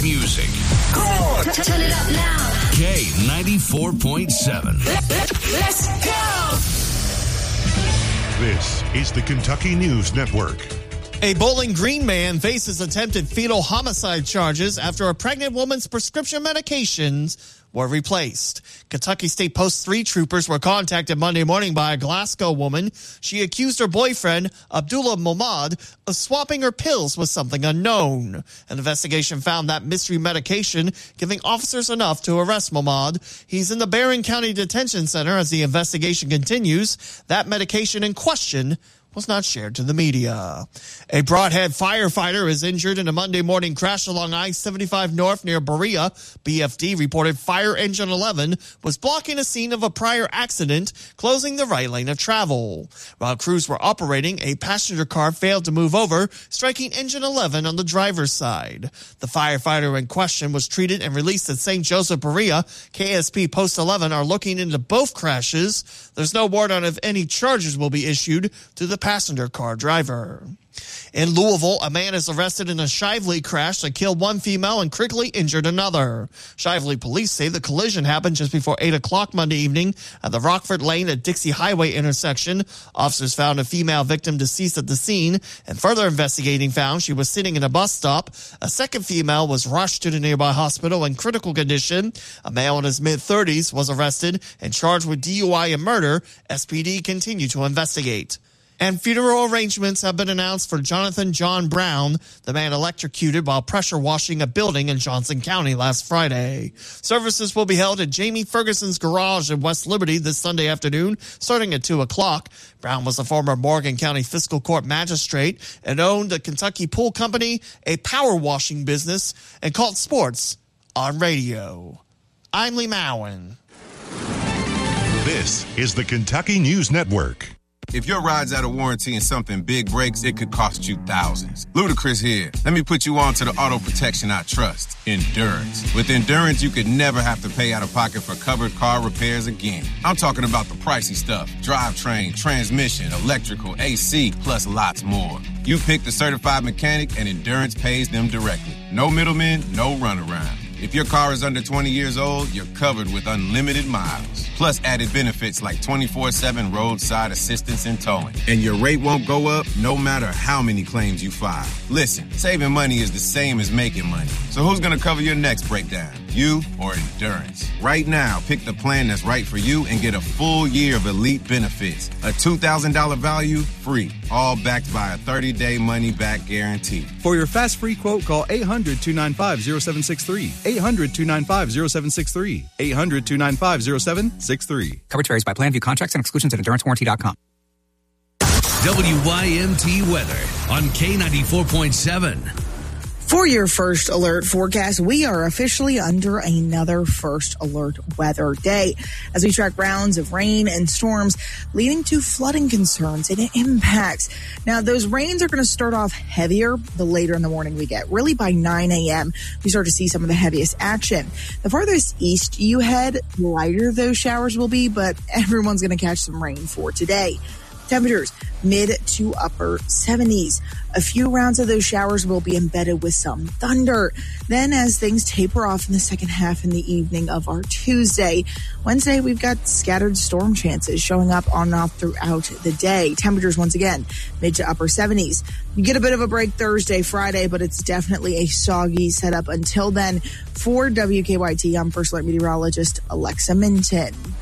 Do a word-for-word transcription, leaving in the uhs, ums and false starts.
Music. Come on. Turn it up now. K ninety-four point seven. Let's go. This is the Kentucky News Network. A Bowling Green man faces attempted fetal homicide charges after a pregnant woman's prescription medications were replaced. Kentucky State Post three troopers were contacted Monday morning by a Glasgow woman. She accused her boyfriend, Abdullah Momad, of swapping her pills with something unknown. An investigation found that mystery medication, giving officers enough to arrest Momad. He's in the Barron County Detention Center as the investigation continues. That medication in question was not shared to the media. A Broadhead firefighter is injured in a Monday morning crash along I seventy-five North near Berea. B F D reported fire engine eleven was blocking a scene of a prior accident, closing the right lane of travel. While crews were operating, a passenger car failed to move over, striking engine eleven on the driver's side. The firefighter in question was treated and released at Saint Joseph Berea. K S P Post eleven are looking into both crashes. There's no word on if any charges will be issued to the passenger car driver. In Louisville, a man is arrested in a Shively crash that killed one female and critically injured another. Shively police say the collision happened just before eight o'clock Monday evening at the Rockford Lane at Dixie Highway intersection. Officers found a female victim deceased at the scene, and further investigating found she was sitting in a bus stop. A second female was rushed to the nearby hospital in critical condition. A male in his mid-thirties was arrested and charged with D U I and murder. S P D continue to investigate. And funeral arrangements have been announced for Jonathan John Brown, the man electrocuted while pressure washing a building in Johnson County last Friday. Services will be held at Jamie Ferguson's garage in West Liberty this Sunday afternoon, starting at two o'clock. Brown was a former Morgan County Fiscal Court magistrate and owned the Kentucky Pool Company, a power washing business, and called sports on radio. I'm Lee Mowen. This is the Kentucky News Network. If your ride's out of warranty and something big breaks, it could cost you thousands. Ludacris here. Let me put you on to the auto protection I trust, Endurance. With Endurance, you could never have to pay out of pocket for covered car repairs again. I'm talking about the pricey stuff: drivetrain, transmission, electrical, A C, plus lots more. You pick the certified mechanic and Endurance pays them directly. No middlemen, no runaround. If your car is under twenty years old, you're covered with unlimited miles. Plus added benefits like twenty-four seven roadside assistance and towing. And your rate won't go up no matter how many claims you file. Listen, saving money is the same as making money. So who's going to cover your next breakdown? You or Endurance? Right now, pick the plan that's right for you and get a full year of elite benefits. A two thousand dollars value, free. All backed by a thirty-day money-back guarantee. For your fast free quote, call eight hundred, two nine five, zero seven six three. eight hundred, two nine five, zero seven six three. eight hundred, two nine five, zero seven six three. Coverage varies by plan. View contracts and exclusions at endurance warranty dot com. W Y M T weather on K ninety-four point seven. For your first alert forecast, we are officially under another first alert weather day as we track rounds of rain and storms leading to flooding concerns and impacts. Now, those rains are going to start off heavier the later in the morning we get. Really by nine a.m., we start to see some of the heaviest action. The farthest east you head, the lighter those showers will be, but everyone's going to catch some rain for today. Temperatures mid to upper seventies. A few rounds of those showers will be embedded with some thunder. Then as things taper off in the second half in the evening of our Tuesday, Wednesday, we've got scattered storm chances showing up on and off throughout the day. Temperatures once again mid to upper seventies. You get a bit of a break Thursday, Friday, but it's definitely a soggy setup until then. For W K Y T, I'm First Alert Meteorologist Alexa Minton.